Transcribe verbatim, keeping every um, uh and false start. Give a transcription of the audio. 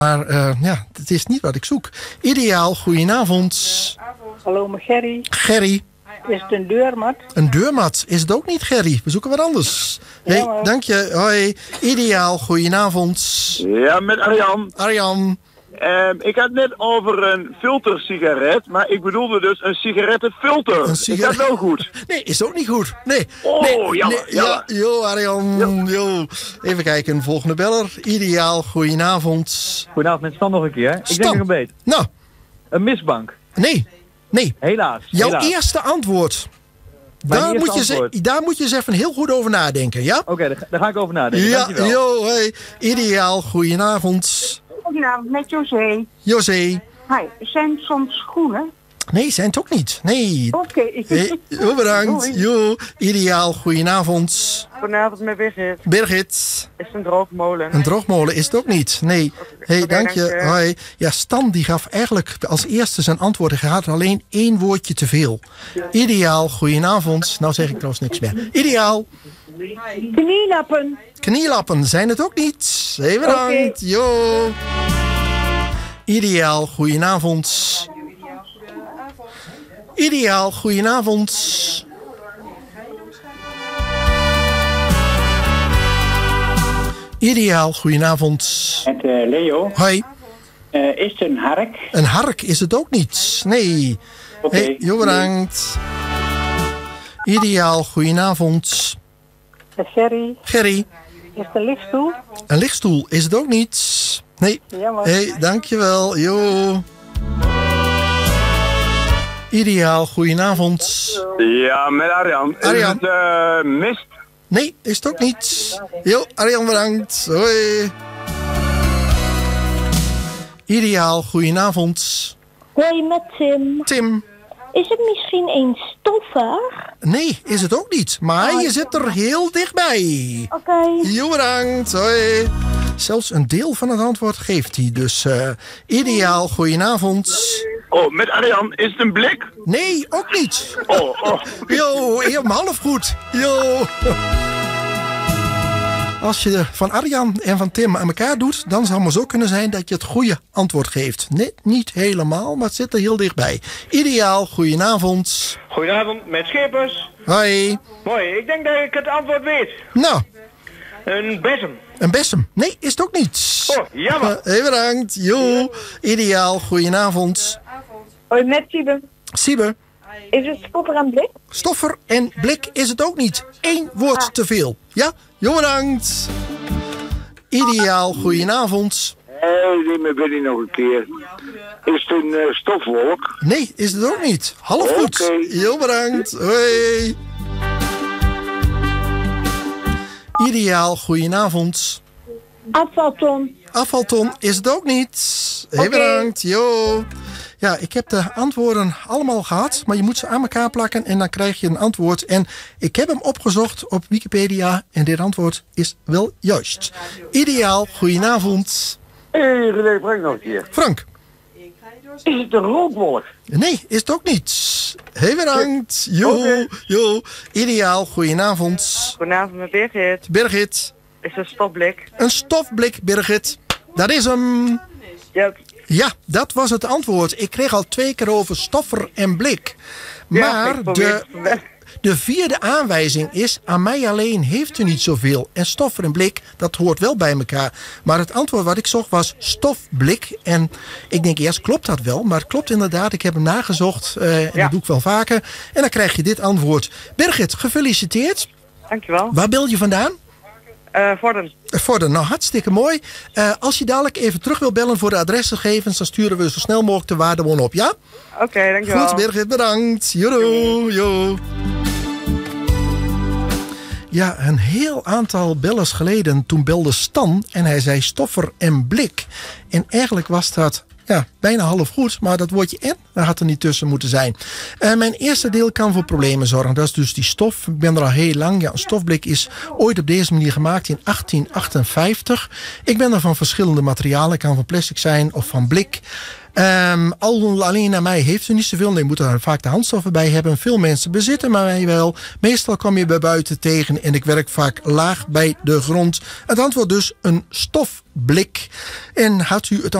Maar uh, ja, het is niet wat ik zoek. Ideaal, goedenavond. Hallo, met Gerry. Gerry. Is het een deurmat? Een deurmat. Is het ook niet, Gerry? We zoeken wat anders. Hé, hey, ja, dank je. Hoi. Ideaal, goedenavond. Ja, met Arjan. Arjan. Uh, ik had net over een filtersigaret, maar ik bedoelde dus een sigarettenfilter. Een sigaret... Is dat wel goed? Nee, is ook niet goed. Nee. Oh, nee, jammer, nee, jammer. Ja, jo, Arjan. Jo. Jo. Even kijken, volgende beller. Ideaal, goedenavond. Goedenavond, met Stan nog een keer. Stan. Ik denk nog een beet. Nou. Een misbank. Nee, nee. Helaas. Jouw helaas. eerste antwoord. Daar moet, antwoord. je, daar moet je eens even heel goed over nadenken, ja? Oké, okay, daar, daar ga ik over nadenken. Ja, dankjewel. Jo, hey. Ideaal, goedenavond. Goedenavond, met José. José. Hi, zijn soms schoenen? Nee, zijn het ook niet. Nee. Oké. Okay. Hey, jo, bedankt. Jo, ideaal, goedenavond. Goedenavond met Birgit. Birgit. Is het een droogmolen? Een droogmolen is het ook niet. Nee. Hé, hey, okay, dank je. dank je. Hoi. Ja, Stan die gaf eigenlijk als eerste zijn antwoord. Hij had alleen één woordje te veel. Ideaal, goedenavond. Nou zeg ik trouwens niks meer. Ideaal. Knielappen. Knielappen zijn het ook niet. Hé, hey, bedankt. Okay. Jo. Ideaal, goedenavond. Ideaal, goedenavond. Ideaal, goedenavond. Met uh, Leo. Hoi. Uh, is het een hark? Een hark is het ook niet. Nee. Oké. Okay. Hey, jo, bedankt. Nee. Ideaal, goedenavond. Met Gerry. Gerry. Is het een lichtstoel? Een lichtstoel is het ook niet. Nee. Jammer. Hé, hey, dankjewel. Jo. Ideaal, goedenavond. Ja, met Arjan. Arjan. Is het uh, mist? Nee, is het ook niet. Jo, Arjan, bedankt. Hoi. Ideaal, goedenavond. Hoi, met Tim. Tim. Is het misschien een stoffer? Nee, is het ook niet. Maar oh, je zit er heel dichtbij. Oké. Okay. Jo, bedankt. Hoi. Zelfs een deel van het antwoord geeft hij. Dus uh, ideaal, goedenavond. Oh, met Arjan, is het een blik? Nee, ook niet. Oh, oh. Jo, je hebt hem half goed. Jo. Als je van Arjan en van Tim aan elkaar doet, dan zou het maar zo kunnen zijn dat je het goede antwoord geeft. Nee, niet helemaal, maar het zit er heel dichtbij. Ideaal, goedenavond. Goedenavond, met Schippers. Hoi. Mooi, ik denk dat ik het antwoord weet. Nou. Een bezem. Een besem? Nee, is het ook niet. Oh, jammer. Uh, hey, bedankt. Jo. Ideaal, goedenavond. Hoi, met Siebe. Siebe. Is het stoffer en blik? Stoffer en blik is het ook niet. Eén woord ah. te veel. Ja? Jo, bedankt. Ideaal, goedenavond. Hé, hey, die ben ik nog een keer. Is het een uh, stofwolk? Nee, is het ook niet. Half goed. Okay. Jo, bedankt. Hoi. Ideaal, goedenavond. Afvalton. Afvalton is het ook niet. Heel okay. Bedankt. Jo. Ja, ik heb de antwoorden allemaal gehad, maar je moet ze aan elkaar plakken en dan krijg je een antwoord. En ik heb hem opgezocht op Wikipedia en dit antwoord is wel juist. Ideaal, goedenavond. Hé, hey, René, Frank nog een keer. Frank. Is het een rookwolk? Nee, is het ook niet. Heel bedankt. Jo, okay. jo. Ideaal, goedenavond. Goedenavond met Birgit. Birgit. Is het een stofblik? Een stofblik, Birgit. Dat is hem. Ja. Ja, dat was het antwoord. Ik kreeg al twee keer over stoffer en blik. Maar ja, de, de vierde aanwijzing is, aan mij alleen heeft u niet zoveel. En stoffer en blik, dat hoort wel bij elkaar. Maar het antwoord wat ik zocht was stofblik. En ik denk eerst, klopt dat wel? Maar het klopt inderdaad, ik heb hem nagezocht. Uh, en ja. Dat doe ik wel vaker. En dan krijg je dit antwoord. Birgit, gefeliciteerd. Dankjewel. Waar bel je vandaan? Uh, Vorden. Vorden, nou hartstikke mooi. Uh, als je dadelijk even terug wil bellen voor de adresgegevens, dan sturen we zo snel mogelijk de waardebon op, ja? Oké, okay, dankjewel. Goed, Birgit, bedankt. Jodo, jo. Ja, een heel aantal bellers geleden, toen belde Stan en hij zei stoffer en blik. En eigenlijk was dat ja, bijna half goed, maar dat woordje en, daar had er niet tussen moeten zijn. Uh, mijn eerste deel kan voor problemen zorgen. Dat is dus die stof. Ik ben er al heel lang. Ja, een stofblik is ooit op deze manier gemaakt in achttien achtenvijftig. Ik ben er van verschillende materialen. Het kan van plastic zijn of van blik. Um, al, alleen naar mij heeft u niet zoveel. Je moet er vaak de handstoffen bij hebben. Veel mensen bezitten mij wel. Meestal kom je bij buiten tegen en ik werk vaak laag bij de grond. Het antwoord dus een stofblik. En had u het